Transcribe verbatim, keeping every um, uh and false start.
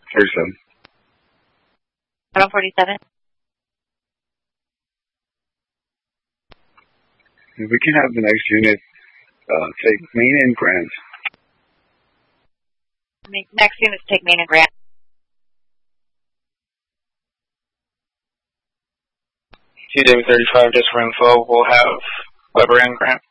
forty-seven. Model forty-seven. If we can have the next unit uh, take main and Grant. Next units take main and Grant. T W thirty-five, just for info, we'll have Weber and Grant.